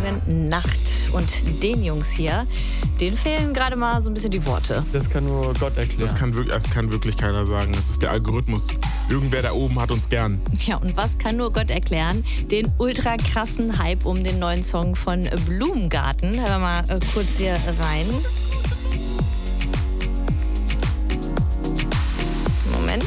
langen Nacht. Und den Jungs hier, denen fehlen gerade mal so ein bisschen die Worte. Das kann nur Gott erklären. Das kann wirklich keiner sagen. Das ist der Algorithmus. Irgendwer da oben hat uns gern. Ja, und was kann nur Gott erklären? Den ultra krassen Hype um den neuen Song von Blumengarten. Hören wir mal kurz hier rein. Moment.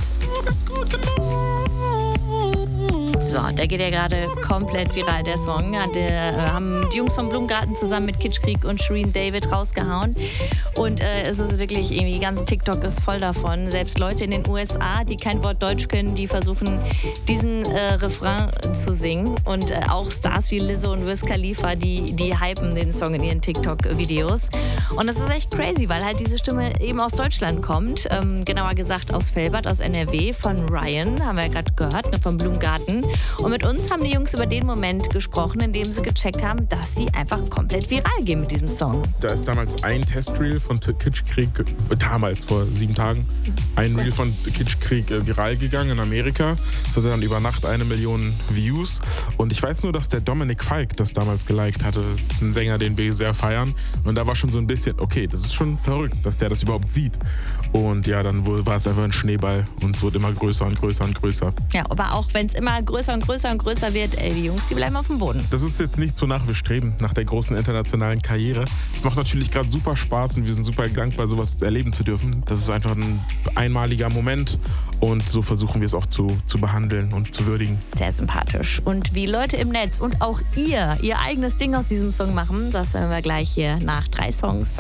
So, der geht ja gerade komplett viral, der Song. Haben die Jungs vom Blumengarten zusammen mit Kitschkrieg und Shireen David rausgehauen. Und es ist wirklich irgendwie, ganz TikTok ist voll davon. Selbst Leute in den USA, die kein Wort Deutsch können, die versuchen, diesen Refrain zu singen. Und auch Stars wie Lizzo und Wiz Khalifa, die hypen den Song in ihren TikTok-Videos. Und das ist echt crazy, weil halt diese Stimme eben aus Deutschland kommt. Genauer gesagt aus Velbert, aus NRW, von Ryan, haben wir ja gerade gehört, vom Blumengarten. Und mit uns haben die Jungs über den Moment gesprochen, in dem sie gecheckt haben, dass sie einfach komplett viral gehen mit diesem Song. Da ist damals ein Testreel von Kitschkrieg, damals vor 7 Tagen, ein Reel von Kitschkrieg viral gegangen in Amerika. Das hatte dann über Nacht 1 Million Views. Und ich weiß nur, dass der Dominik Falk das damals geliked hatte. Das ist ein Sänger, den wir sehr feiern. Und da war schon so ein bisschen, okay, das ist schon verrückt, dass der das überhaupt sieht. Und ja, dann war es einfach ein Schneeball und es wurde immer größer und größer und größer. Ja, aber auch wenn es immer größer und größer und größer wird, die Jungs, die bleiben auf dem Boden. Das ist jetzt nicht, wonach wir streben, nach der großen internationalen Karriere. Es macht natürlich gerade super Spaß und wir sind super dankbar, sowas erleben zu dürfen. Das ist einfach ein einmaliger Moment und so versuchen wir es auch zu behandeln und zu würdigen. Sehr sympathisch. Und wie Leute im Netz und auch ihr eigenes Ding aus diesem Song machen, das hören wir gleich hier nach 3 Songs.